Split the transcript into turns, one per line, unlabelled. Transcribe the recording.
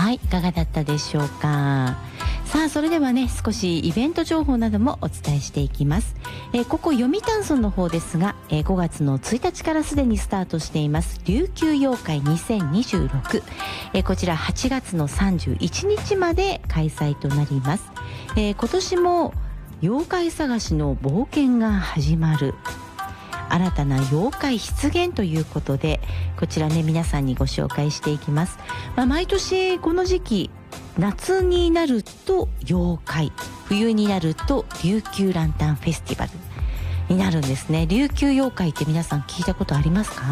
はい、いかがだったでしょうか。さあ、それではね、少しイベント情報などもお伝えしていきます。ここ読谷村の方ですが、5月の1日からすでにスタートしています琉球妖怪2026、こちら8月の31日まで開催となります。今年も妖怪探しの冒険が始まる、新たな妖怪出現ということで、こちらね、皆さんにご紹介していきます。毎年この時期、夏になると妖怪、冬になると琉球ランタンフェスティバルになるんですね。琉球妖怪って皆さん聞いたことありますか？